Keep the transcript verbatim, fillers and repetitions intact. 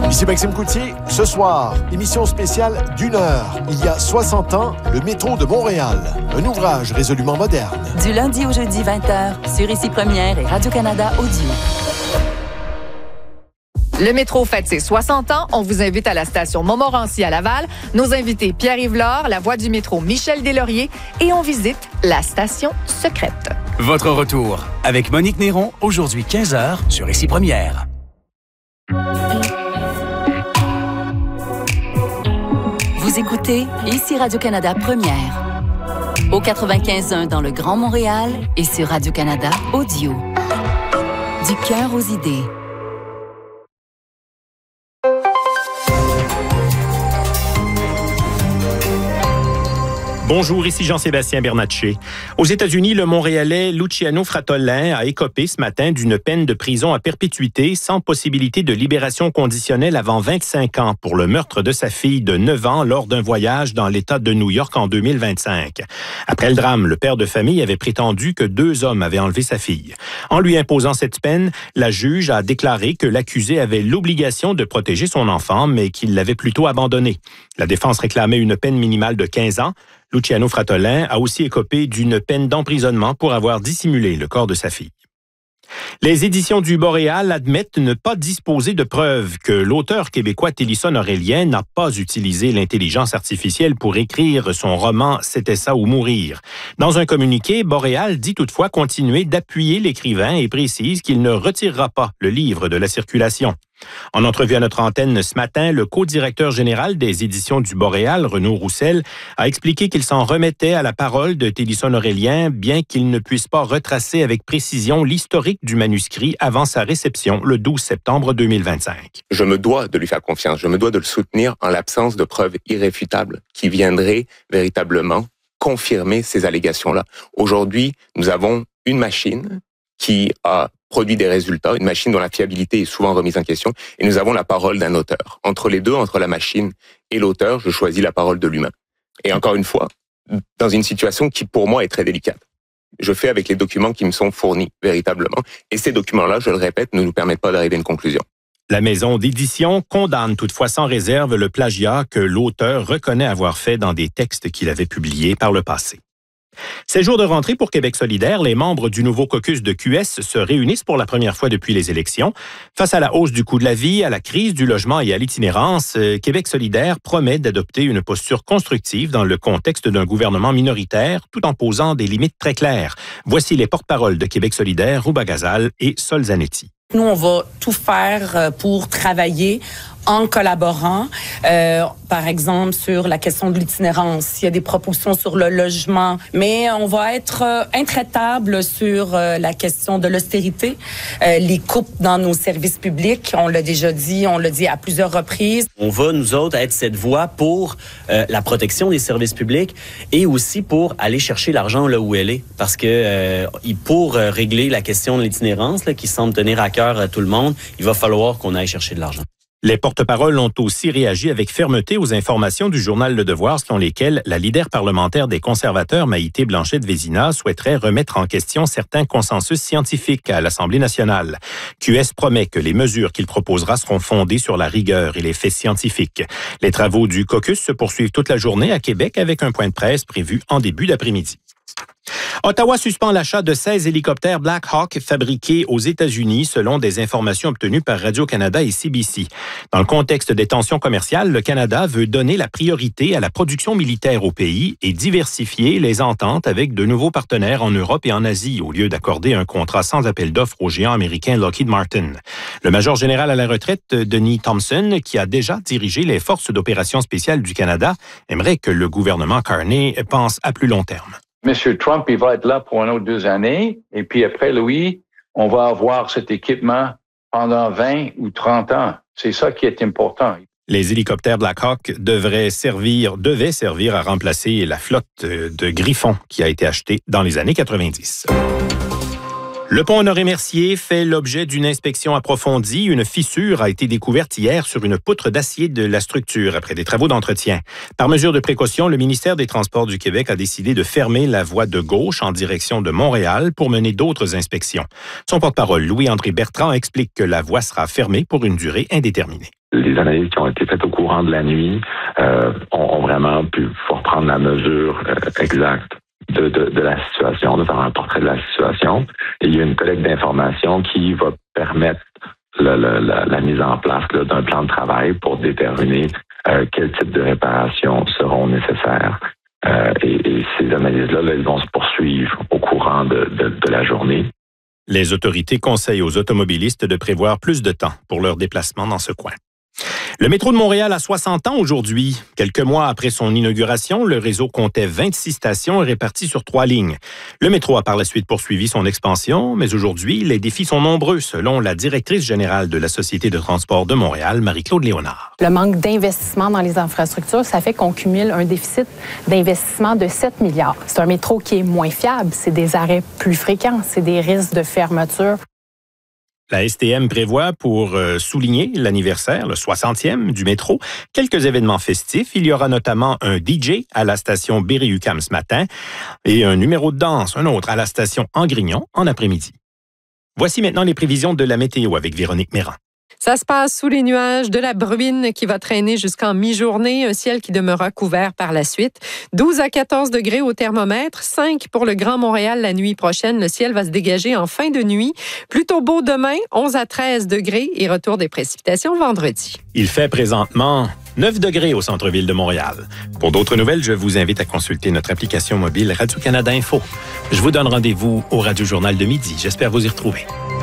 Ici Maxime Coutier. Ce soir, émission spéciale d'une heure. Il y a soixante ans, le métro de Montréal. Un ouvrage résolument moderne. Du lundi au jeudi vingt heures, sur Ici Première et Radio-Canada Audio. Le métro fête ses soixante ans. On vous invite à la station Montmorency à Laval. Nos invités Pierre-Yves Lord, la voix du métro Michel Deslauriers et on visite la station secrète. Votre retour avec Monique Néron, aujourd'hui quinze heures sur Ici Première. Vous écoutez Ici Radio-Canada Première. Au quatre-vingt-quinze point un dans le Grand Montréal et sur Radio-Canada Audio. Du cœur aux idées. Bonjour, ici Jean-Sébastien Bernatchez. Aux États-Unis, le Montréalais Luciano Fratolin a écopé ce matin d'une peine de prison à perpétuité sans possibilité de libération conditionnelle avant vingt-cinq ans pour le meurtre de sa fille de neuf ans lors d'un voyage dans l'État de New York en deux mille vingt-cinq. Après le drame, le père de famille avait prétendu que deux hommes avaient enlevé sa fille. En lui imposant cette peine, la juge a déclaré que l'accusé avait l'obligation de protéger son enfant, mais qu'il l'avait plutôt abandonné. La défense réclamait une peine minimale de quinze ans. Luciano Fratolin a aussi écopé d'une peine d'emprisonnement pour avoir dissimulé le corps de sa fille. Les éditions du Boréal admettent ne pas disposer de preuves que l'auteur québécois Télisson Aurélien n'a pas utilisé l'intelligence artificielle pour écrire son roman « C'était ça ou mourir ». Dans un communiqué, Boréal dit toutefois continuer d'appuyer l'écrivain et précise qu'il ne retirera pas le livre de la circulation. En entrevue à notre antenne ce matin, le co-directeur général des éditions du Boréal, Renaud Roussel, a expliqué qu'il s'en remettait à la parole de Télisson Aurélien, bien qu'il ne puisse pas retracer avec précision l'historique du manuscrit avant sa réception le douze septembre deux mille vingt-cinq. Je me dois de lui faire confiance, je me dois de le soutenir en l'absence de preuves irréfutables qui viendraient véritablement confirmer ces allégations-là. Aujourd'hui, nous avons une machine qui a produit des résultats, une machine dont la fiabilité est souvent remise en question, et nous avons la parole d'un auteur. Entre les deux, entre la machine et l'auteur, je choisis la parole de l'humain. Et encore une fois, dans une situation qui pour moi est très délicate. Je fais avec les documents qui me sont fournis, véritablement, et ces documents-là, je le répète, ne nous permettent pas d'arriver à une conclusion. La maison d'édition condamne toutefois sans réserve le plagiat que l'auteur reconnaît avoir fait dans des textes qu'il avait publiés par le passé. C'est jour de rentrée pour Québec solidaire. Les membres du nouveau caucus de Q S se réunissent pour la première fois depuis les élections. Face à la hausse du coût de la vie, à la crise du logement et à l'itinérance, Québec solidaire promet d'adopter une posture constructive dans le contexte d'un gouvernement minoritaire, tout en posant des limites très claires. Voici les porte-paroles de Québec solidaire, Rouba Gazal et Sol Zanetti. Nous, on va tout faire pour travailler en collaborant, euh, par exemple, sur la question de l'itinérance. Il y a des propositions sur le logement, mais on va être euh, intraitable sur euh, la question de l'austérité, euh, les coupes dans nos services publics. On l'a déjà dit, on l'a dit à plusieurs reprises. On va, nous autres, être cette voie pour euh, la protection des services publics et aussi pour aller chercher l'argent là où elle est. Parce que euh, pour euh, régler la question de l'itinérance, là, qui semble tenir à cœur à tout le monde, il va falloir qu'on aille chercher de l'argent. Les porte-paroles ont aussi réagi avec fermeté aux informations du journal Le Devoir selon lesquelles la leader parlementaire des conservateurs, Maïté Blanchette-Vézina, souhaiterait remettre en question certains consensus scientifiques à l'Assemblée nationale. Q S promet que les mesures qu'il proposera seront fondées sur la rigueur et les faits scientifiques. Les travaux du caucus se poursuivent toute la journée à Québec avec un point de presse prévu en début d'après-midi. Ottawa suspend l'achat de seize hélicoptères Black Hawk fabriqués aux États-Unis selon des informations obtenues par Radio-Canada et C B C. Dans le contexte des tensions commerciales, le Canada veut donner la priorité à la production militaire au pays et diversifier les ententes avec de nouveaux partenaires en Europe et en Asie au lieu d'accorder un contrat sans appel d'offres au géant américain Lockheed Martin. Le major général à la retraite, Denis Thompson, qui a déjà dirigé les forces d'opération spéciales du Canada, aimerait que le gouvernement Carney pense à plus long terme. M. Trump, il va être là pour une autre deux années. Et puis après, lui, on va avoir cet équipement pendant vingt ou trente ans. C'est ça qui est important. Les hélicoptères Black Hawk devraient servir, devaient servir à remplacer la flotte de Griffon qui a été achetée dans les années quatre-vingt-dix. Le pont Honoré-Mercier fait l'objet d'une inspection approfondie. Une fissure a été découverte hier sur une poutre d'acier de la structure après des travaux d'entretien. Par mesure de précaution, le ministère des Transports du Québec a décidé de fermer la voie de gauche en direction de Montréal pour mener d'autres inspections. Son porte-parole, Louis-André Bertrand, explique que la voie sera fermée pour une durée indéterminée. Les analyses qui ont été faites au courant de la nuit euh, ont, ont vraiment pu prendre la mesure euh, exacte De, de, de la situation, de faire un portrait de la situation. Et il y a une collecte d'informations qui va permettre le, le, la, la mise en place là, d'un plan de travail pour déterminer euh, quel type de réparations seront nécessaires. Euh, et, et ces analyses-là, là, elles vont se poursuivre au courant de, de, de la journée. Les autorités conseillent aux automobilistes de prévoir plus de temps pour leur déplacement dans ce coin. Le métro de Montréal a soixante ans aujourd'hui. Quelques mois après son inauguration, le réseau comptait vingt-six stations réparties sur trois lignes. Le métro a par la suite poursuivi son expansion, mais aujourd'hui, les défis sont nombreux, selon la directrice générale de la Société de transport de Montréal, Marie-Claude Léonard. Le manque d'investissement dans les infrastructures, ça fait qu'on cumule un déficit d'investissement de sept milliards. C'est un métro qui est moins fiable, c'est des arrêts plus fréquents, c'est des risques de fermeture. La S T M prévoit, pour euh, souligner l'anniversaire, le soixantième du métro, quelques événements festifs. Il y aura notamment un D J à la station Berry-UQAM ce matin et un numéro de danse, un autre à la station Angrignon en après-midi. Voici maintenant les prévisions de la météo avec Véronique Méran. Ça se passe sous les nuages, de la bruine qui va traîner jusqu'en mi-journée, un ciel qui demeurera couvert par la suite. douze à quatorze degrés au thermomètre, cinq pour le Grand Montréal la nuit prochaine. Le ciel va se dégager en fin de nuit. Plutôt beau demain, onze à treize degrés et retour des précipitations vendredi. Il fait présentement neuf degrés au centre-ville de Montréal. Pour d'autres nouvelles, je vous invite à consulter notre application mobile Radio-Canada Info. Je vous donne rendez-vous au Radio-Journal de midi. J'espère vous y retrouver.